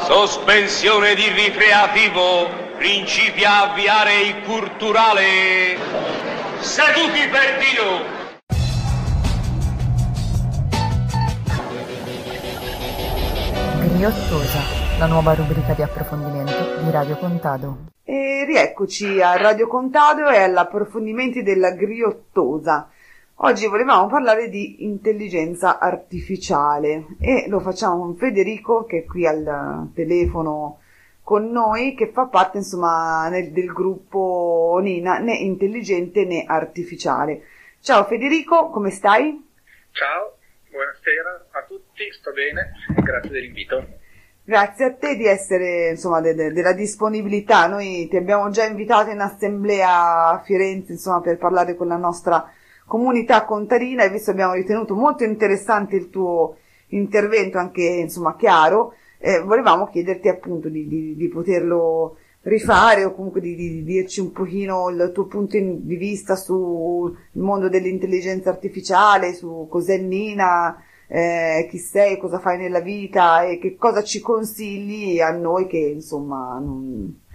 Sospensione di ricreativo, principia a avviare il culturale. Seduti per Dio! Ghiottosa, la nuova rubrica di approfondimento di Radio Contado. E rieccoci a Radio Contado e all'approfondimento della Ghiottosa. Oggi volevamo parlare di intelligenza artificiale e lo facciamo con Federico, che è qui al telefono con noi, che fa parte insomma del gruppo Nina, né intelligente né artificiale. Ciao Federico, come stai? Ciao, buonasera a tutti, sto bene, grazie dell'invito. Grazie a te di essere, insomma, della disponibilità. Noi ti abbiamo già invitato in assemblea a Firenze, insomma, per parlare con la nostra comunità contadina, e visto abbiamo ritenuto molto interessante il tuo intervento, anche, insomma, chiaro, volevamo chiederti appunto di poterlo rifare, o comunque di dirci un pochino il tuo punto di vista sul mondo dell'intelligenza artificiale, su cos'è Nina, chi sei, cosa fai nella vita e che cosa ci consigli a noi che insomma